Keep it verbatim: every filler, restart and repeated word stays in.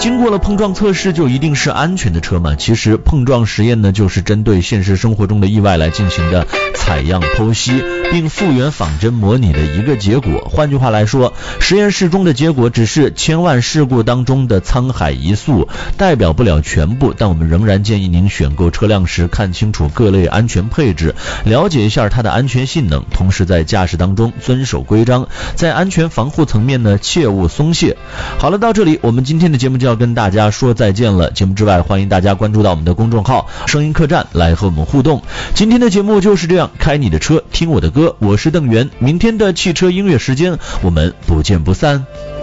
经过了碰撞测试就一定是安全的车吗？其实碰撞实验呢，就是针对现实生活中的意外来进行的采样剖析并复原仿真模拟的一个结果。换句话来说，实验室中的结果只是千万事故当中的沧海一粟，代表不了全部，但我们仍然建议您选购车辆时看清楚各类安全配置，了解一下它的安全性能，同时在驾驶当中遵守规章，在安全防护层面呢切勿松懈。好了，到这里我们今天的节目就要跟大家说再见了。节目之外，欢迎大家关注到我们的公众号声音客栈来和我们互动。今天的节目就是这样，开你的车听我的歌，我是邓源，明天的汽车音乐时间我们不见不散。